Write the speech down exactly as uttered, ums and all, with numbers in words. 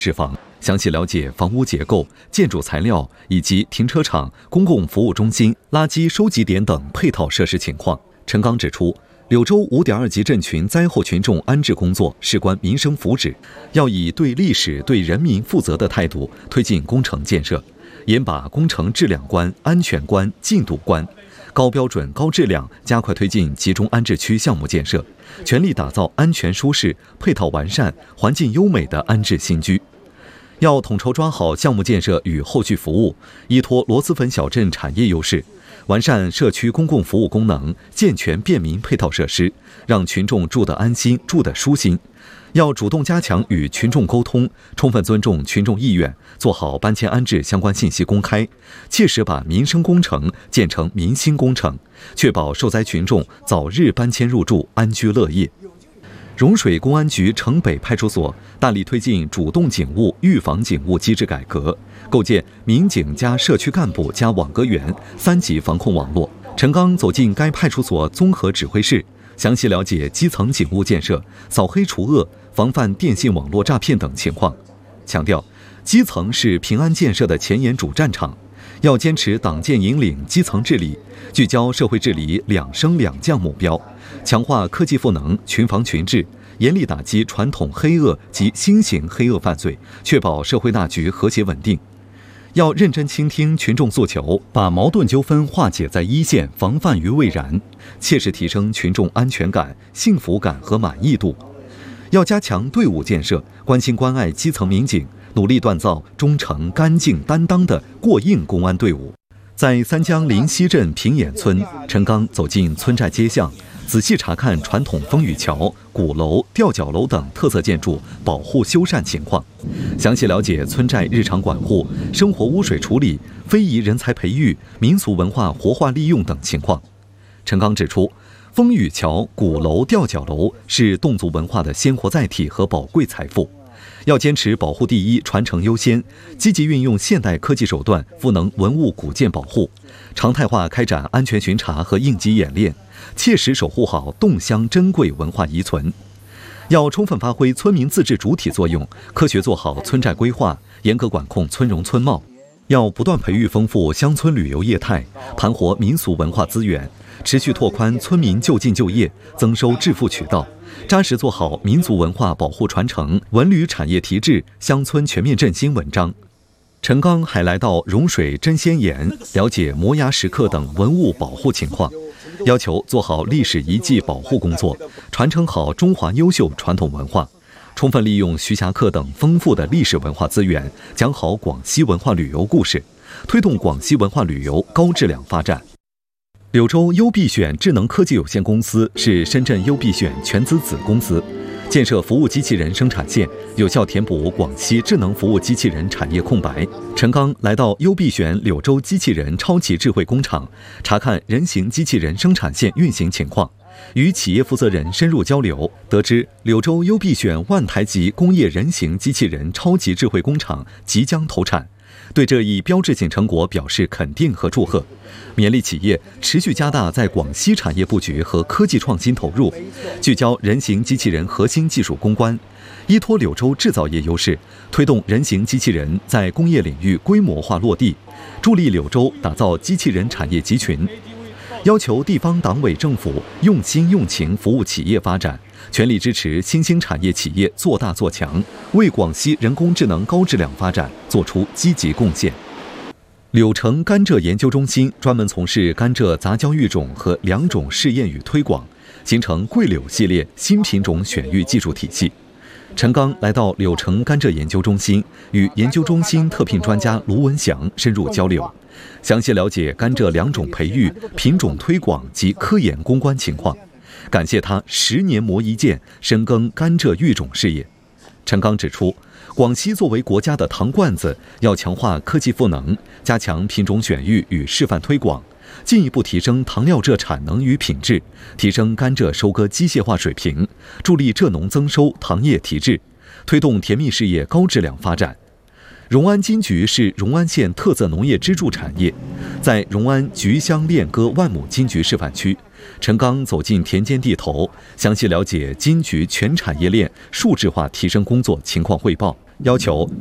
置房，详细了解房屋结构、建筑材料以及停车场、公共服务中心、垃圾收集点等配套设施情况。陈刚指出，柳州 五点二 级震群灾后群众安置工作事关民生福祉，要以对历史、对人民负责的态度推进工程建设，严把工程质量关、安全关、进度关，高标准、高质量，加快推进集中安置区项目建设，全力打造安全舒适、配套完善、环境优美的安置新居。要统筹抓好项目建设与后续服务，依托螺蛳粉小镇产业优势，完善社区公共服务功能，健全便民配套设施，让群众住得安心、住得舒心。要主动加强与群众沟通，充分尊重群众意愿，做好搬迁安置相关信息公开，切实把民生工程建成民心工程，确保受灾群众早日搬迁入住，安居乐业。融水公安局城北派出所大力推进主动警务、预防警务机制改革，构建民警加社区干部加网格员三级防控网络。陈刚走进该派出所综合指挥室，详细了解基层警务建设、扫黑除恶、防范电信网络诈骗等情况，强调基层是平安建设的前沿主战场，要坚持党建引领基层治理，聚焦社会治理两升两降目标，强化科技赋能、群防群治，严厉打击传统黑恶及新型黑恶犯罪，确保社会大局和谐稳定。要认真倾听群众诉求，把矛盾纠纷化解在一线，防范于未然，切实提升群众安全感、幸福感和满意度。要加强队伍建设，关心关爱基层民警，努力锻造忠诚、干净、担当的过硬公安队伍。在三江临溪镇平眼村，陈刚走进村寨街巷，仔细查看传统风雨桥、鼓楼、吊脚楼等特色建筑保护修缮情况，详细了解村寨日常管护、生活污水处理、非遗人才培育、民俗文化活化利用等情况。陈刚指出，风雨桥、鼓楼、吊脚楼是侗族文化的鲜活载体和宝贵财富，要坚持保护第一、传承优先，积极运用现代科技手段赋能文物古建保护，常态化开展安全巡查和应急演练，切实守护好侗乡珍贵文化遗存。要充分发挥村民自治主体作用，科学做好村寨规划，严格管控村容村貌。要不断培育丰富乡村旅游业态，盘活民俗文化资源，持续拓宽村民就近就业、增收致富渠道，扎实做好民族文化保护传承、文旅产业提质、乡村全面振兴文章。陈刚还来到融水真仙岩，了解摩崖石刻等文物保护情况，要求做好历史遗迹保护工作，传承好中华优秀传统文化，充分利用徐霞客等丰富的历史文化资源，讲好广西文化旅游故事，推动广西文化旅游高质量发展。柳州优必选智能科技有限公司是深圳优必选全资子公司，建设服务机器人生产线，有效填补广西智能服务机器人产业空白。陈刚来到优必选柳州机器人超级智慧工厂，查看人形机器人生产线运行情况，与企业负责人深入交流，得知柳州优必选万台级工业人形机器人超级智慧工厂即将投产，对这一标志性成果表示肯定和祝贺，勉励企业持续加大在广西产业布局和科技创新投入，聚焦人形机器人核心技术攻关，依托柳州制造业优势，推动人形机器人在工业领域规模化落地，助力柳州打造机器人产业集群。要求地方党委政府用心用情服务企业发展，全力支持新兴产业企业做大做强，为广西人工智能高质量发展做出积极贡献。柳城甘蔗研究中心专门从事甘蔗杂交育种和两种试验与推广，形成桂柳系列新品种选育技术体系。陈刚来到柳城甘蔗研究中心，与研究中心特聘专家卢文祥深入交流，详细了解甘蔗两种培育、品种推广及科研攻关情况，感谢他十年磨一剑，深耕甘蔗育种事业。陈刚指出，广西作为国家的糖罐子，要强化科技赋能，加强品种选育与示范推广，进一步提升糖料蔗产能与品质，提升甘蔗收割机械化水平，助力蔗农增收、糖业提质，推动甜蜜事业高质量发展。荣安金桔是荣安县特色农业支柱产业，在荣安菊香恋歌万亩金桔示范区，陈刚走进田间地头，详细了解金桔全产业链数字化提升工作情况汇报， 要求